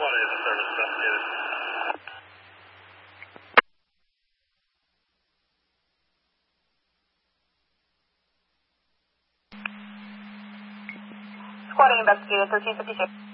Squad A is the service investigated. Squad A investigated, 1356.